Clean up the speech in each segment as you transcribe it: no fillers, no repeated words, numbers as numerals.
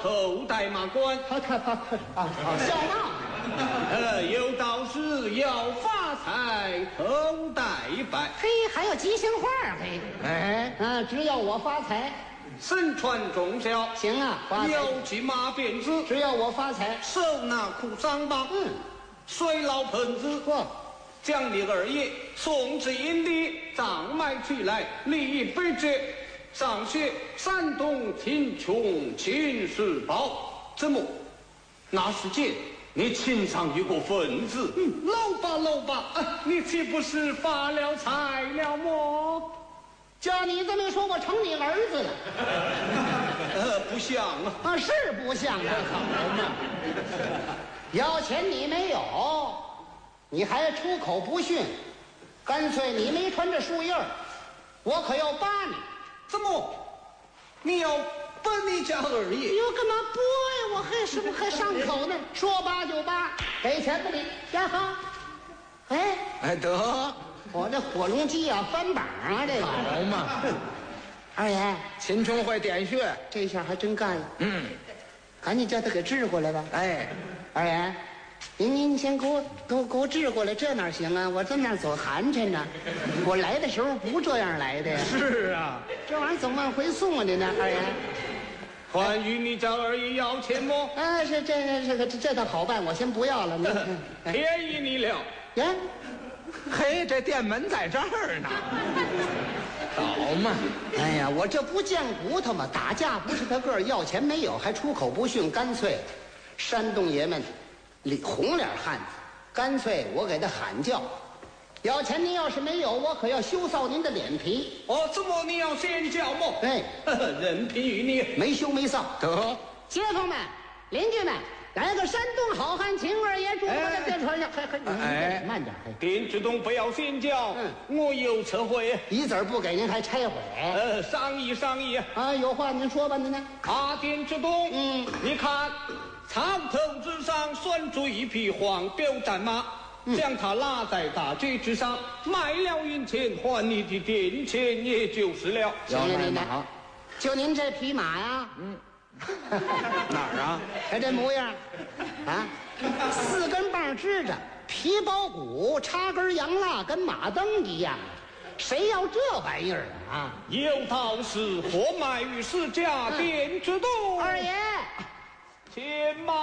头戴马冠。 他笑闹。 有道是要发财头戴白。 嘿，还有吉祥话嘿。 哎， 只要我发财， 身穿重孝， 行啊，发财。 有骑马鞭子， 只要我发财， 手拿苦桑棒，水捞盆子。将你二爷送至阴地，葬埋起来，立碑志。上写山东秦琼秦世宝。怎么？那时间你情上有个分子。老吧，你岂不是发了财了么？ 叫你这么一说，我成你儿子了。 不像啊。 是不像啊，好嘛。要钱你没有，你还出口不逊，干脆你没穿着树印儿，我可要扒你。 怎么？你要把你家二爷？ 哟，干嘛剥呀？我还上口呢。说扒就扒，给钱吧你。呀好， 哎得， 我这火龙鸡啊翻榜啊，这个好嘛。 二爷， 秦琼会点穴， 这下还真干了。赶紧叫他给治过来吧。 哎， 二爷，您先给我治过来，这哪行啊？我这哪走寒碜呢？我来的时候不这样来的呀。 是啊， 这玩意儿怎么往回送啊？您呢，二爷？ 还与你家二爷要钱么？ 是这倒好办，我先不要了。您便宜你了。 呀， 嘿，这店门在这儿呢。好嘛。 哎呀，我这不贱骨头吗？打架不是他个儿，要钱没有，还出口不逊，干脆山东爷们红脸汉子，干脆我给他喊叫，要钱您要是没有，我可要羞臊您的脸皮。 怎么你要先叫么？任凭于你， 没羞没臊。 得， 街坊们、邻居们，来个山东好汉秦二爷住过来，别传了，慢点。 丁志东不要先叫，我有策会。 一子不给您还拆毁。 商议啊，有话您说吧，您呢？ 丁志东，你看草头之上拴住一匹黄骠战马，将它拉在大街之上，卖了银钱还你的店钱，也就是了。 行了，您呢？就您这匹马呀， 哪儿啊？ 还这模样，4根棒支着，皮包骨，插根洋蜡，跟马灯一样。谁要这玩意儿啊？ 有道是货卖于市价，店之东。 二爷， 前马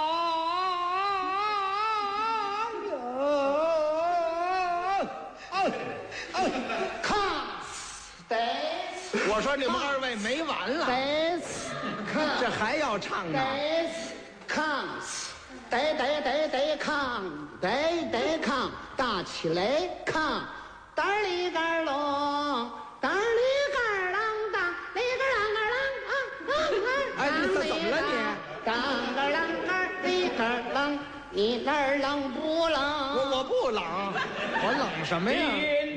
看，得。 我说你们二位没完了， 得，看， 这还要唱呢？ 得，看，得看，得看，大起来看，单里杆隆，单里杆啷当，里杆啷哎，你这怎么了你？ 当个啷个里杆啷，你那儿冷不冷？ 我不冷，我冷什么呀？